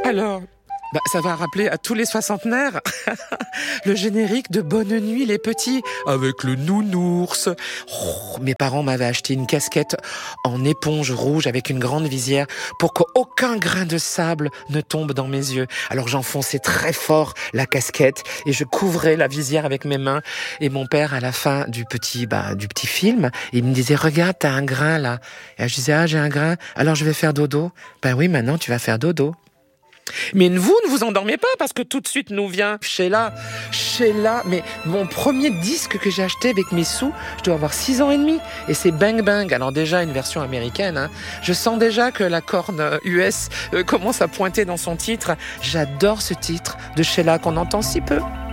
Alors, ça va rappeler à tous les soixantenaires le générique de Bonne nuit les petits, avec le nounours. Mes parents m'avaient acheté une casquette en éponge rouge avec une grande visière pour qu'aucun grain de sable ne tombe dans mes yeux. Alors j'enfonçais très fort la casquette et je couvrais la visière avec mes mains. Et mon père, à la fin du petit film, il me disait « Regarde, t'as un grain là ». Et je disais « Ah, j'ai un grain, alors je vais faire dodo ». Ben oui, maintenant tu vas faire dodo. Mais vous ne vous endormez pas parce que tout de suite nous vient Sheila, mais mon premier disque que j'ai acheté avec mes sous, je dois avoir 6 ans et demi et c'est Bang Bang, alors déjà une version américaine, hein. Je sens déjà que la corne US commence à pointer dans son titre. J'adore ce titre de Sheila qu'on entend si peu.